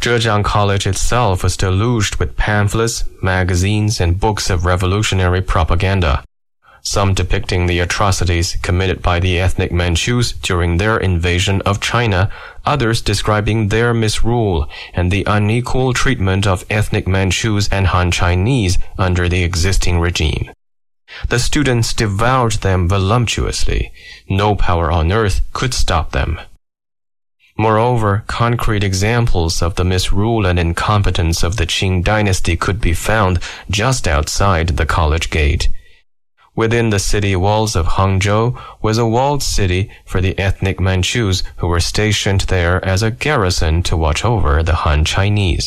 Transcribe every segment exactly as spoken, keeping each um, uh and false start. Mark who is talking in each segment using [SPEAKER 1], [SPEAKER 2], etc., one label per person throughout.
[SPEAKER 1] Zhejiang College itself was deluged with pamphlets, magazines, and books of revolutionary propaganda, some depicting the atrocities committed by the ethnic Manchus during their invasion of China, others describing their misrule and the unequal treatment of ethnic Manchus and Han Chinese under the existing regime. The students devoured them voluptuously. No power on earth could stop them. Moreover, concrete examples of the misrule and incompetence of the Qing dynasty could be found just outside the college gate. Within the city walls of Hangzhou was a walled city for the ethnic Manchus who were stationed there as a garrison to watch over the Han Chinese.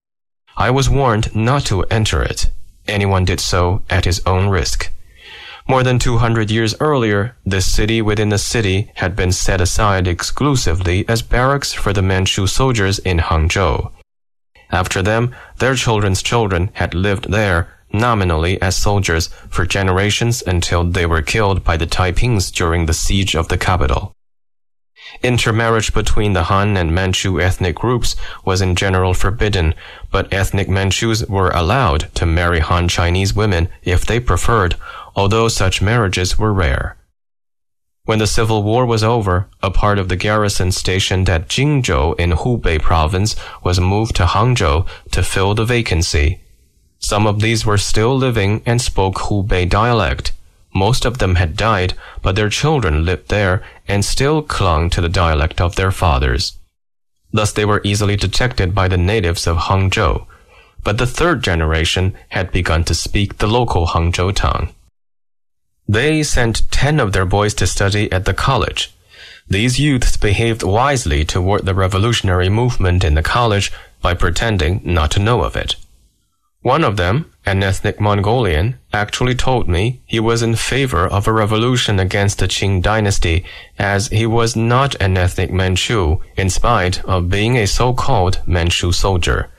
[SPEAKER 1] I was warned not to enter it. Anyone did so at his own risk. More than two hundred years earlier, this city within the city had been set aside exclusively as barracks for the Manchu soldiers in Hangzhou. After them, their children's children had lived there, nominally as soldiers, for generations until they were killed by the Taipings during the siege of the capital. Intermarriage between the Han and Manchu ethnic groups was in general forbidden, but ethnic Manchus were allowed to marry Han Chinese women if they preferred, although such marriages were rare. When the Civil War was over, a part of the garrison stationed at Jingzhou in Hubei province was moved to Hangzhou to fill the vacancy. Some of these were still living and spoke Hubei dialect. Most of them had died, but their children lived there and still clung to the dialect of their fathers. Thus they were easily detected by the natives of Hangzhou. But the third generation had begun to speak the local Hangzhou tongue. They sent ten of their boys to study at the college. These youths behaved wisely toward the revolutionary movement in the college by pretending not to know of it. One of them, an ethnic Mongolian, actually told me he was in favor of a revolution against the Qing dynasty as he was not an ethnic Manchu in spite of being a so-called Manchu soldier.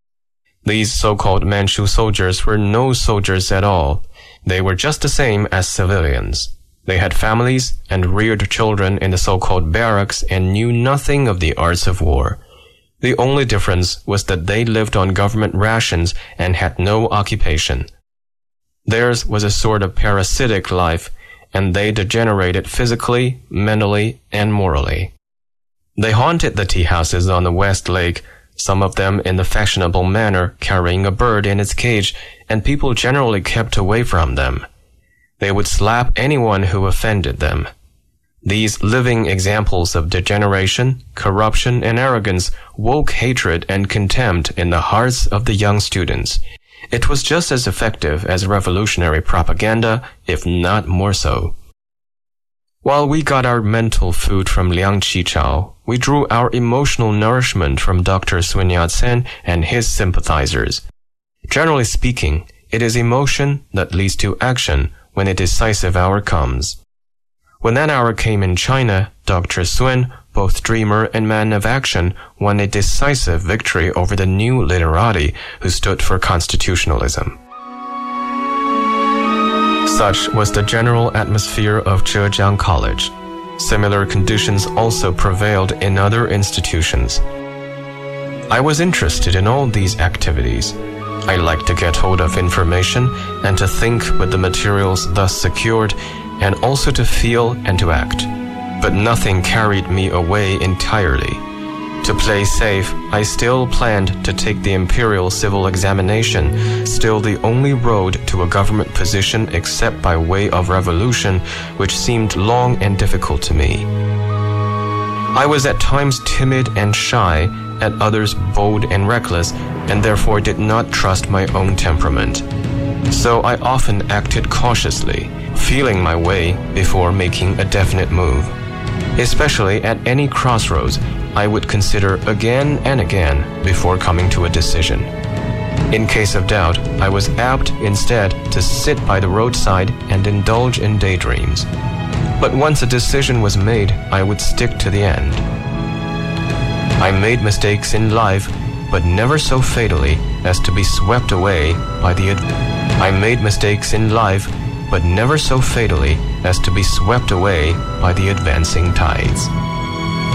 [SPEAKER 1] These so-called Manchu soldiers were no soldiers at all. They were just the same as civilians. They had families and reared children in the so-called barracks and knew nothing of the arts of war. The only difference was that they lived on government rations and had no occupation. Theirs was a sort of parasitic life, and they degenerated physically, mentally, and morally. They haunted the tea houses on the West Lake, some of them in the fashionable manner carrying a bird in its cage, and people generally kept away from them. They would slap anyone who offended them. These living examples of degeneration, corruption, and arrogance woke hatred and contempt in the hearts of the young students. It was just as effective as revolutionary propaganda, if not more so. While we got our mental food from Liang Qichao, we drew our emotional nourishment from Doctor Sun Yat-sen and his sympathizers. Generally speaking, it is emotion that leads to action when a decisive hour comes. When that hour came in China, Doctor Sun, both dreamer and man of action, won a decisive victory over the new literati who stood for constitutionalism. Such was the general atmosphere of Zhejiang College. Similar conditions also prevailed in other institutions. I was interested in all these activities. I liked to get hold of information and to think with the materials thus secured, and also to feel and to act. But nothing carried me away entirely. To play safe, I still planned to take the imperial civil examination, still the only road to a government position except by way of revolution, which seemed long and difficult to me. I was at times timid and shy, at others bold and reckless, and therefore did not trust my own temperament. So I often acted cautiously, feeling my way before making a definite move. Especially at any crossroads, I would consider again and again before coming to a decision. In case of doubt, I was apt instead to sit by the roadside and indulge in daydreams. But once a decision was made, I would stick to the end. I made mistakes in life, but never so fatally as to be swept away by the ad- I made mistakes in life, but never so fatally as to be swept away by the advancing tides.